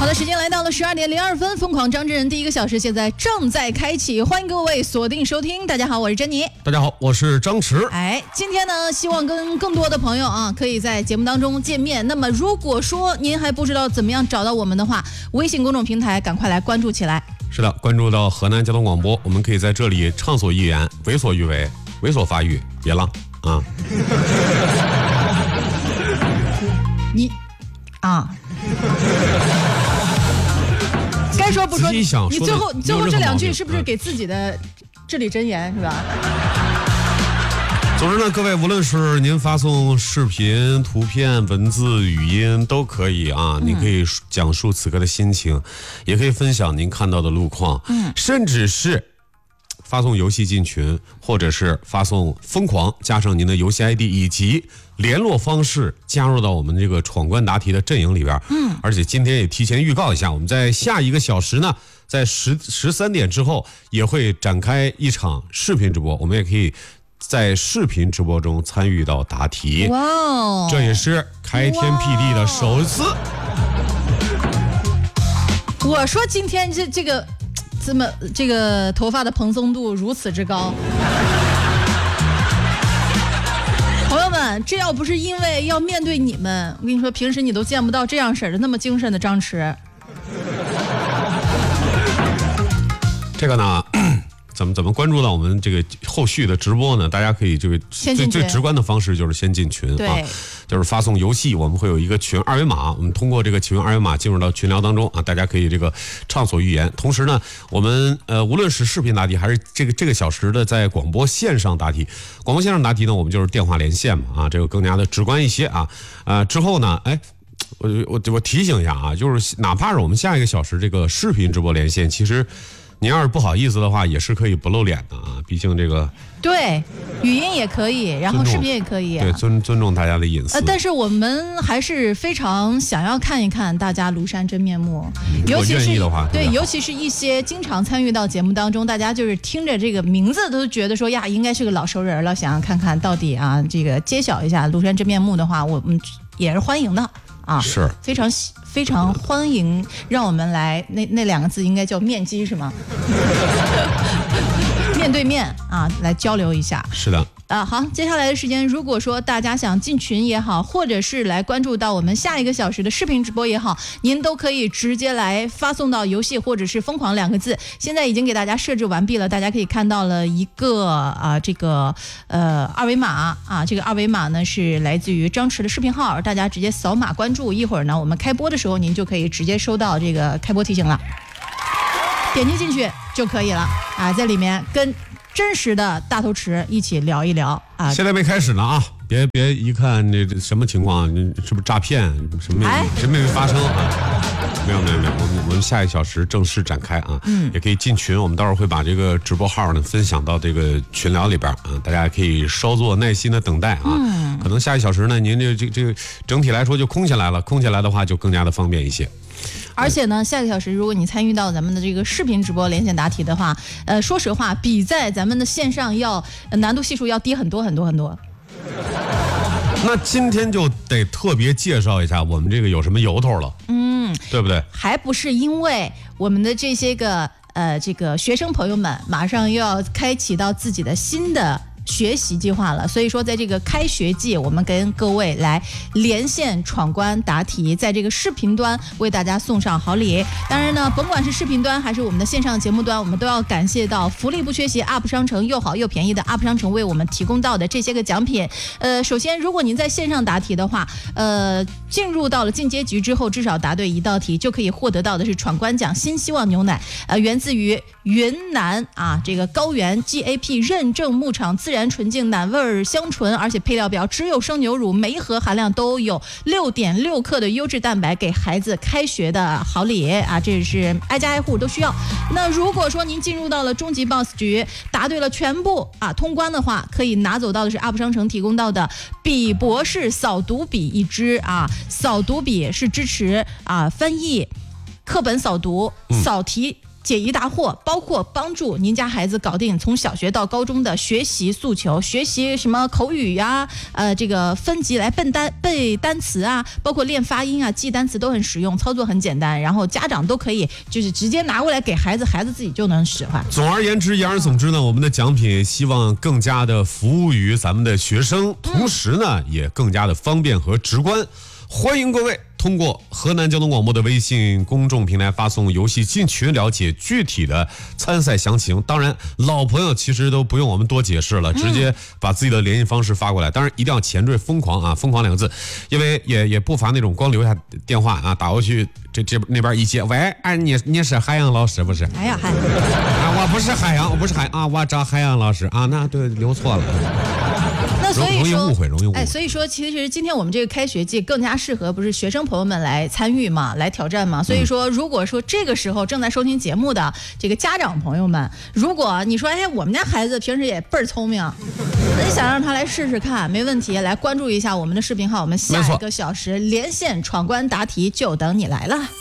好的，时间来到了12点02分，疯狂张真人第一个小时现在正在开启，欢迎各位锁定收听。大家好，我是珍妮。 大家好，我是张弛。 今天呢，希望跟更多的朋友啊，可以在节目当中见面。那么，如果说您还不知道怎么样找到我们的话，微信公众平台赶快来关注起来。 是的，关注到河南交通广播，我们可以在这里畅所欲言，为所欲为，为所发育，别浪啊！ 你啊。该说不说，你最后这两句是不是给自己的至理真言是吧？ 总之呢，各位无论是您发送视频、图片、文字、语音都可以啊，你可以讲述此刻的心情，也可以分享您看到的路况，甚至是发送游戏进群，或者是发送疯狂加上您的游戏 ID 以及联络方式，加入到我们这个闯关答题的阵营里边。而且今天也提前预告一下，我们在下一个小时呢，在13点之后也会展开一场视频直播，我们也可以在视频直播中参与到答题。 哇哦， 这也是开天辟地的首次。 我说今天这个头发的蓬松度如此之高。朋友们，这要不是因为要面对你们，我跟你说，平时你都见不到这样式的那么精神的张弛。 这个呢，怎么关注到我们这个后续的直播呢？大家可以这个最直观的方式就是先进群啊，就是发送游戏，我们会有一个群二维码，我们通过这个群二维码进入到群聊当中啊，大家可以这个畅所欲言。同时呢，我们无论是视频答题还是这个小时的在广播线上答题，广播线上答题呢，我们就是电话连线嘛啊，这个更加的直观一些啊。之后呢，我提醒一下啊，就是哪怕是我们下一个小时这个视频直播连线，其实您要是不好意思的话，也是可以不露脸的啊，毕竟这个对语音也可以，然后视频也可以， 对尊重大家的隐私。 但是我们还是非常想要看一看大家庐山真面目，尤其是尤其是一些经常参与到节目当中，大家就是听着这个名字都觉得说呀，应该是个老熟人了，想要看看到底啊，这个揭晓一下庐山真面目的话，我们也是欢迎的。啊， 是非常欢迎，让我们来那两个字应该叫面基是吗？面对面啊，来交流一下。 是的。 好，接下来的时间，如果说大家想进群也好，或者是来关注到我们下一个小时的视频直播也好，您都可以直接来发送到游戏或者是疯狂2个字。现在已经给大家设置完毕了，大家可以看到了一个二维码啊，这个二维码呢是来自于张弛的视频号，大家直接扫码关注，一会儿呢我们开播的时候您就可以直接收到这个开播提醒了，点击进去就可以了啊，在里面跟真实的大头池一起聊一聊啊！ 现在没开始呢啊，别一看这什么情况，是不是诈骗？什么没发生啊？没有，我们下一小时正式展开啊！也可以进群，我们到时候会把这个直播号呢分享到这个群聊里边啊，大家可以稍作耐心的等待啊。可能下一小时呢，您这个整体来说就空下来了，空下来的话就更加的方便一些。 而且呢，下个小时如果你参与到咱们的这个视频直播连线答题的话，说实话，比在咱们的线上要难度系数要低很多很多很多。 那今天就得特别介绍一下我们这个有什么由头了，对不对？ 还不是因为我们的这些个这个学生朋友们马上又要开启到自己的新的学习计划了，所以说在这个开学季，我们跟各位来连线闯关答题，在这个视频端为大家送上好礼。当然呢，甭管是视频端还是我们的线上节目端，我们都要感谢到福利不缺席 UP 商城又好又便宜的 UP 商城为我们提供到的这些个奖品。首先，如果您在线上答题的话，进入到了进阶局之后，至少答对1道题，就可以获得到的是闯关奖新希望牛奶，源自于云南啊这个高原 GAP 认证牧场自然纯净，奶味香醇，而且配料表只有生牛乳，每一盒含量都有6.6克的优质蛋白，给孩子开学的好礼啊！这是挨家挨户都需要。那如果说您进入到了终极 BOSS 局，答对了全部啊通关的话，可以拿走到的是 UP 商城提供到的比博士扫读笔1支啊，扫读笔是支持啊翻译课本扫读、扫题解疑答惑，包括帮助您家孩子搞定从小学到高中的学习诉求，学习什么口语呀，这个分级来背单词啊，包括练发音啊，记单词都很实用，操作很简单，然后家长都可以就是直接拿过来给孩子，孩子自己就能使唤。 总而言之，言而总之呢，我们的奖品希望更加的服务于咱们的学生，同时呢，也更加的方便和直观。欢迎各位通过河南交通广播的微信公众平台发送游戏进群，了解具体的参赛详情。当然老朋友其实都不用我们多解释了，直接把自己的联系方式发过来，当然一定要前缀疯狂啊，疯狂2个字，因为也不乏那种光留下电话啊，打过去这那边一接，喂，你是海洋老师不是？ 哎呀， 我不是海洋，我不是海啊，我找海洋老师啊，那对留错了。 那所以说容易误会。 所以说其实今天我们这个开学季更加适合不是学生朋友们来参与嘛，来挑战嘛。所以说，如果说这个时候正在收听节目的这个家长朋友们，如果你说我们家孩子平时也倍儿聪明，你想让他来试试看，没问题，来关注一下我们的视频号，我们下1个小时连线闯关答题就等你来了。